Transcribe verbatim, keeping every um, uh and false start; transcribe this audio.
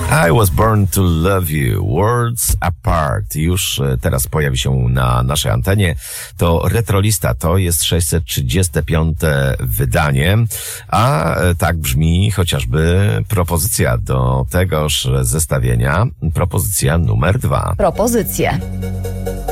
I was born to love you, worlds apart. Już teraz pojawi się na naszej antenie. To Retrolista, to jest sześćset trzydzieste piąte wydanie, a tak brzmi chociażby propozycja do tegoż zestawienia, propozycja numer dwa. Propozycje.